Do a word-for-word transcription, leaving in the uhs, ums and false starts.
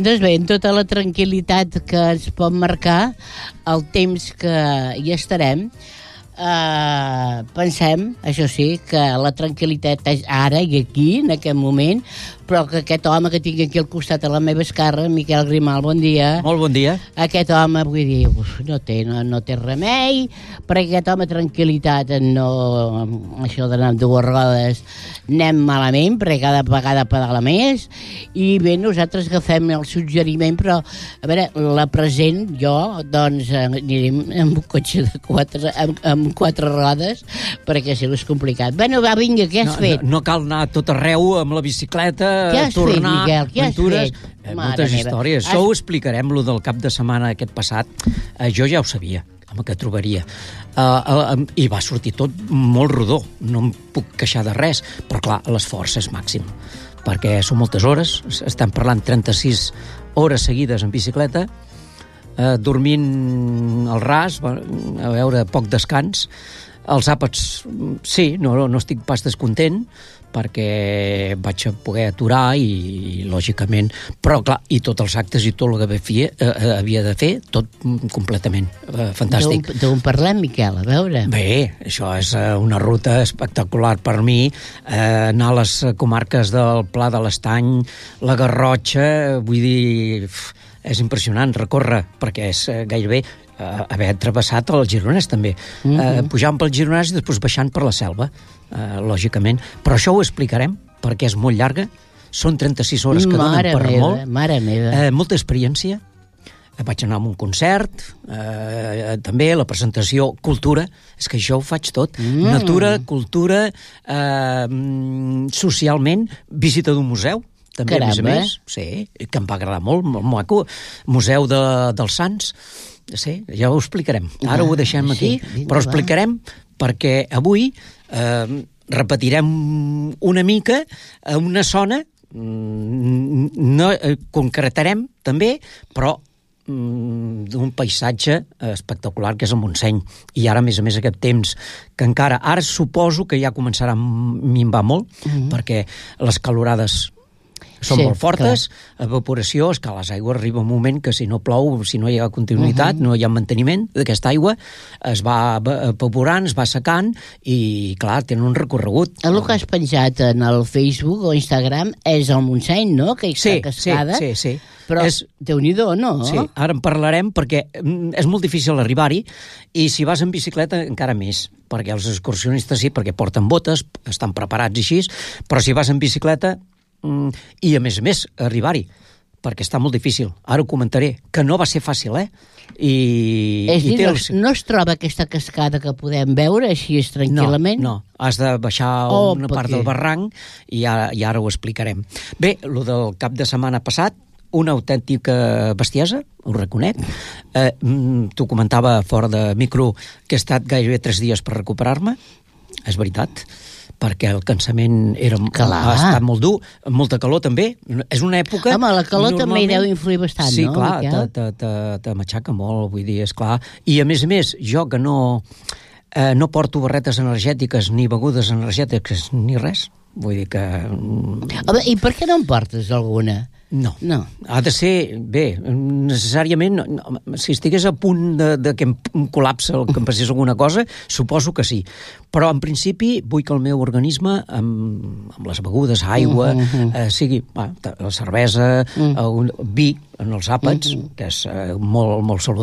Doncs bé, amb tota la tranquil·litat que ens pot marcar el temps que hi estarem, eh, pensem, això sí, que la tranquil·litat és ara i aquí, en aquest moment, però que aquest home que tinc aquí al costat a la meva esquerra, Miquel Grimal, bon dia. Molt bon dia. Aquest home, vull dir, uf, no, té, no, no té remei, perquè aquest home tranquil·litat, no, això d'anar amb dues rodes, anem malament, perquè cada vegada pedala més, i bé, nosaltres agafem el suggeriment, però, a veure, la present, jo, doncs, anirem amb un cotxe de quatre, amb, amb quatre rodes, perquè si no és complicat. Bueno, va, vinga, què has no, fet? No, no cal anar a tot arreu amb la bicicleta, què has tornar, fet, Miquel? Què has aventures, fet? Eh, Mare moltes meva. històries. Has... Això ho explicarem, lo del cap de setmana aquest passat. Eh, jo ja ho sabia, home, que trobaria. Uh, uh, I va sortir tot molt rodó, no em puc queixar de res, però clar, l'esforç és màxim, perquè són moltes hores, estem parlant trenta-sis hores seguides en bicicleta, uh, dormint al ras, a veure, poc descans. Els àpats, sí, no, no estic pas descontent, perquè vaig a poder aturar i, i lògicament, però clar, i tots els actes i tot el que havia, eh, havia de fer, tot completament eh, fantàstic. D'on parlem, Miquel? A veure. Bé, això és eh, una ruta espectacular per mi, eh, anar a les comarques del Pla de l'Estany, la Garrotxa, vull dir, és impressionant recórrer, perquè és eh, gairebé Uh, haver travessat el Gironès també, mm-hmm. uh, pujant pel Gironès i després baixant per la selva, uh, lògicament, però això ho explicarem perquè és molt llarga, són trenta-sis hores que mare donen per meva, molt, mare meva. Uh, molta experiència, uh, vaig anar a un concert, uh, també la presentació, cultura, és que jo ho faig tot, mm. natura, cultura, uh, socialment, visita d'un museu, també, caramba. A més a més, sí, que em va agradar molt, molt maco, Museu de, dels Sants. Sí, ja ho explicarem. Ara ho deixem aquí, sí, vinga, però explicarem va. Perquè avui eh, repetirem una mica a una zona, no, eh, concretarem també, però mm, d'un paisatge espectacular que és el Montseny. I ara, a més a més, aquest temps que encara, ara suposo que ja començarà a minvar molt, mm-hmm. perquè les calorades són sí, molt fortes, clar. Evaporació, és que a les aigües arriba un moment que si no plou, si no hi ha continuïtat, uh-huh. no hi ha manteniment d'aquesta aigua, es va evaporant, es va secant i, clar, tenen un recorregut. El que has penjat en el Facebook o Instagram és el Montseny, no? Que hi sí, està cascada. Sí, sí, sí. Però, és... Déu-n'hi-do, no? Sí, ara en parlarem perquè és molt difícil arribar-hi i si vas en bicicleta encara més, perquè els excursionistes sí, perquè porten botes, estan preparats així, però si vas en bicicleta i a més a més arribar-hi perquè està molt difícil, ara ho comentaré que no va ser fàcil, eh? I, és i dir, té no, el... no es troba aquesta cascada que podem veure així tranquil·lament? No, no, has de baixar oh, una part del barranc i ara, i ara ho explicarem. Bé, el del cap de setmana passat, una autèntica bestiesa, ho reconec. Eh, T'ho comentava fora de micro que he estat gairebé tres dies per recuperar-me, és veritat, perquè el cansament era, ha estat molt dur, molta calor també, és una època... Home, la calor també hi deu influir bastant, sí, no? Sí, clar, te, te, te, te matxaca molt, vull dir, és clar. I a més a més, jo que no, eh, no porto barretes energètiques ni begudes energètiques ni res, vull dir que... Home, i per què no en portes alguna? No. no, ha de ser, bé, necessàriament, no, si estigués a punt de, de que em col·lapse o que em passés alguna cosa, suposo que sí. Però en principi vull que el meu organisme, amb, amb les begudes, aigua, uh -huh. eh, sigui va, la cervesa, uh -huh. un vi en els àpats, uh -huh. que és eh, molt, molt saludable,